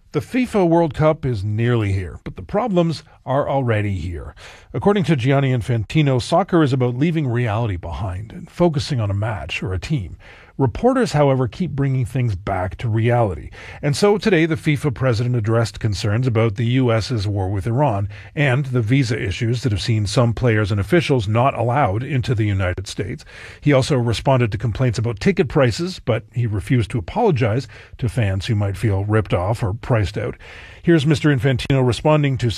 The FIFA World Cup is nearly here, but the problems are already here. According to Gianni Infantino, soccer is about leaving reality behind and focusing on a match or a team. Reporters, however, keep bringing things back to reality. And so today, the FIFA president addressed concerns about the U.S.'s war with Iran and the visa issues that have seen some players and officials not allowed into the United States. He also responded to complaints about ticket prices, but he refused to apologize to fans who might feel ripped off or priced out. Here's Mr. Infantino responding to